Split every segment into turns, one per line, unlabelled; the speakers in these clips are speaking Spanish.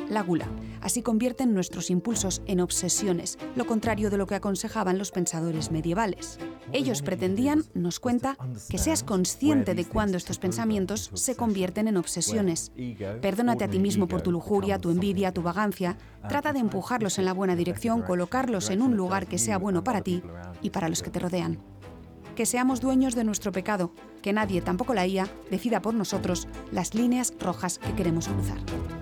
la gula. Así convierten nuestros impulsos en obsesiones, lo contrario de lo que aconsejaban los pensadores medievales. Ellos pretendían, nos cuenta, que seas consciente de cuándo estos pensamientos se convierten en obsesiones. Perdónate a ti mismo por tu lujuria, tu envidia, tu vagancia. Trata de empujarlos en la buena dirección, colocarlos en un lugar que sea bueno para ti y para los que te rodean. Que seamos dueños de nuestro pecado, que nadie, tampoco la IA, decida por nosotros las líneas rojas que queremos cruzar.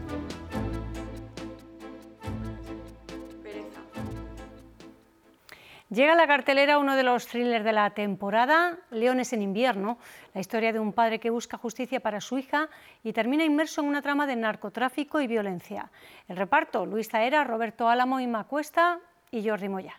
Llega a la cartelera uno de los thrillers de la temporada, Leones en invierno, la historia de un padre que busca justicia para su hija y termina inmerso en una trama de narcotráfico y violencia. El reparto, Luis Zaera, Roberto Álamo, Inma Cuesta y Jordi Moya.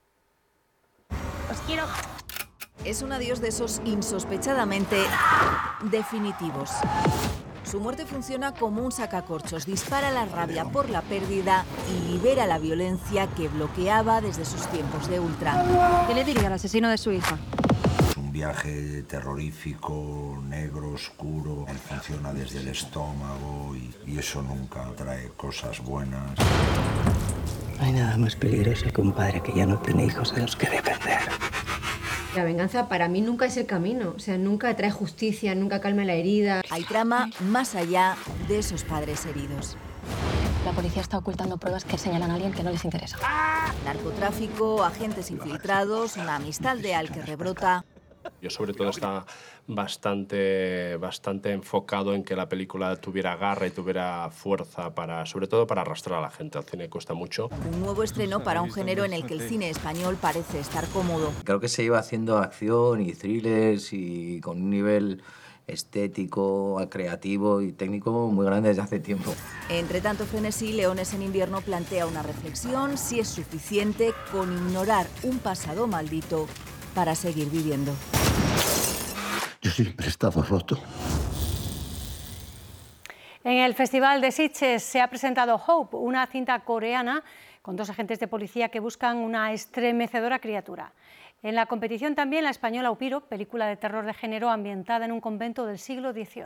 Os quiero.
Es un adiós de esos insospechadamente definitivos. Su muerte funciona como un sacacorchos, dispara la rabia por la pérdida y libera la violencia que bloqueaba desde sus tiempos de ultra.
¿Qué le diría al asesino de su hija?
Es un viaje terrorífico, negro, oscuro. Él funciona desde el estómago y eso nunca trae cosas buenas.
No hay nada más peligroso que un padre que ya no tiene hijos de los que defender.
La venganza para mí nunca es el camino, o sea, nunca trae justicia, nunca calma la herida.
Hay trama más allá de esos padres heridos.
La policía está ocultando pruebas que señalan a alguien que no les interesa.
Narcotráfico, agentes infiltrados, una amistad leal que rebrota.
Yo sobre todo estaba bastante enfocado en que la película tuviera garra y tuviera fuerza, sobre todo para arrastrar a la gente. Al cine cuesta mucho.
Un nuevo estreno para un género en el que el cine español parece estar cómodo.
Creo que se iba haciendo acción y thrillers y con un nivel estético, creativo y técnico muy grande desde hace tiempo.
Entre tanto frenesí, Leones en invierno plantea una reflexión si es suficiente con ignorar un pasado maldito para seguir viviendo.
Yo siempre he estado roto.
En el Festival de Sitges se ha presentado Hope, una cinta coreana con dos agentes de policía que buscan una estremecedora criatura. En la competición también la española Upiro, película de terror de género ambientada en un convento del siglo XVIII.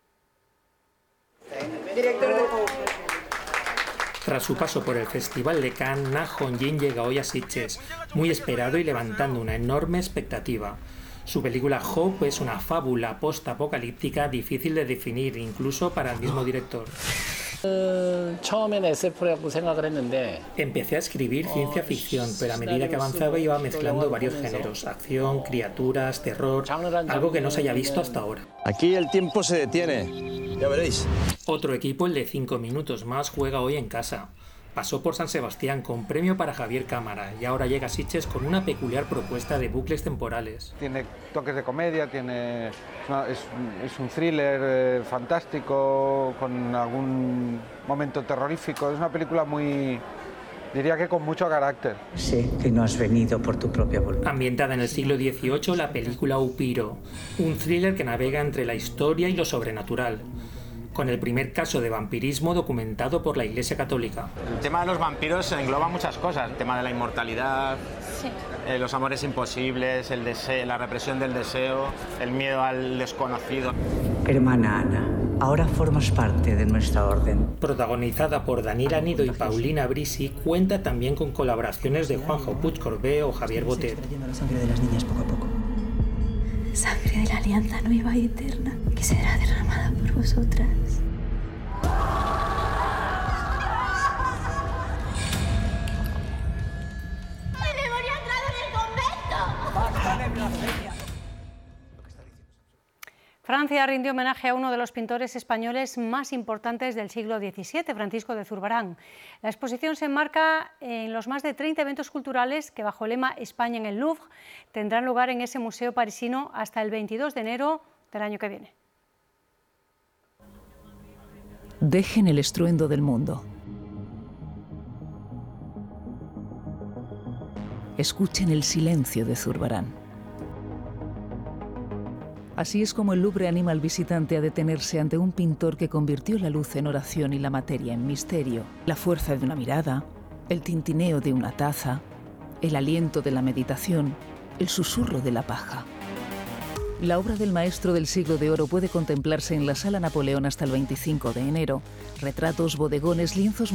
Tras su paso por el Festival de Cannes, Na Hong-jin llega hoy a Sitges, muy esperado y levantando una enorme expectativa. Su película Hope es una fábula post-apocalíptica difícil de definir, incluso para el mismo director. Empecé a escribir ciencia ficción, pero a medida que avanzaba iba mezclando varios géneros, acción, criaturas, terror, algo que no se haya visto hasta ahora.
Aquí el tiempo se detiene, ya veréis.
Otro equipo, el de 5 minutos más, juega hoy en casa. Pasó por San Sebastián con premio para Javier Cámara y ahora llega a Sitges con una peculiar propuesta de bucles temporales.
Tiene toques de comedia, es un thriller fantástico, con algún momento terrorífico. Es una película diría que con mucho carácter.
Sé que no has venido por tu propia voluntad.
Ambientada en el siglo XVIII, la película Upiro, un thriller que navega entre la historia y lo sobrenatural, con el primer caso de vampirismo documentado por la Iglesia Católica.
El tema de los vampiros engloba muchas cosas, el tema de la inmortalidad, sí, los amores imposibles, el deseo, la represión del deseo, el miedo al desconocido.
Hermana Ana, ahora formas parte de nuestra orden.
Protagonizada por Daniel Anido y Paulina Brisi, cuenta también con colaboraciones de Juanjo Puig-Corbé o Javier Botet.
La sangre de las niñas poco a poco.
Sangre de la alianza nueva y eterna que será derramada por vosotras.
¡El demonio ha entrado en el convento! ¡Basta de blasfemia!
Francia rindió homenaje a uno de los pintores españoles más importantes del siglo XVII, Francisco de Zurbarán. La exposición se enmarca en los más de 30 eventos culturales que, bajo el lema España en el Louvre, tendrán lugar en ese museo parisino hasta el 22 de enero del año que viene.
Dejen el estruendo del mundo. Escuchen el silencio de Zurbarán. Así es como el Louvre anima al visitante a detenerse ante un pintor que convirtió la luz en oración y la materia en misterio, la fuerza de una mirada, el tintineo de una taza, el aliento de la meditación, el susurro de la paja. La obra del maestro del siglo de oro puede contemplarse en la Sala Napoleón hasta el 25 de enero. Retratos, bodegones, lienzos